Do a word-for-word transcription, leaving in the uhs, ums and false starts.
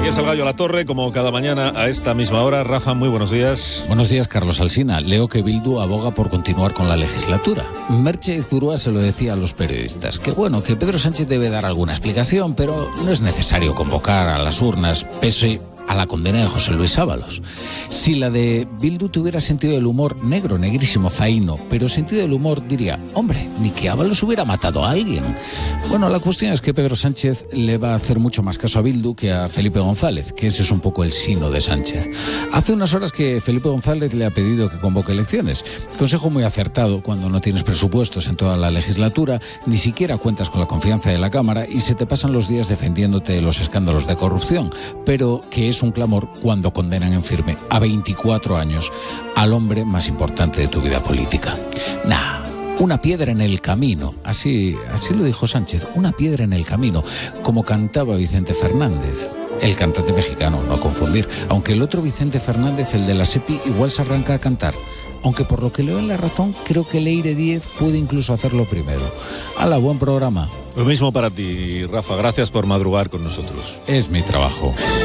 Aquí es el Gallo a la Torre, como cada mañana a esta misma hora. Rafa, muy buenos días. Buenos días, Carlos Alsina. Leo que Bildu aboga por continuar con la legislatura. Merche Izpurúa se lo decía a los periodistas, que bueno, que Pedro Sánchez debe dar alguna explicación, pero no es necesario convocar a las urnas, pese a la condena de José Luis Ábalos. Si la de Bildu tuviera sentido del humor negro, negrísimo, zaino, pero sentido del humor diría, hombre, ni que Ábalos hubiera matado a alguien. Bueno, la cuestión es que Pedro Sánchez le va a hacer mucho más caso a Bildu que a Felipe González, que ese es un poco el sino de Sánchez. Hace unas horas que Felipe González le ha pedido que convoque elecciones. Consejo muy acertado cuando no tienes presupuestos en toda la legislatura, ni siquiera cuentas con la confianza de la Cámara y se te pasan los días defendiéndote de los escándalos de corrupción, pero que es un clamor cuando condenan en firme a veinticuatro años al hombre más importante de tu vida política. Nah, una piedra en el camino, así, así lo dijo Sánchez, una piedra en el camino, como cantaba Vicente Fernández, el cantante mexicano, no confundir, aunque el otro Vicente Fernández, el de la SEPI, igual se arranca a cantar. Aunque por lo que leo en La Razón, creo que Leire Díez puede incluso hacerlo primero. ¡Hala, buen programa! Lo mismo para ti, Rafa. Gracias por madrugar con nosotros. Es mi trabajo.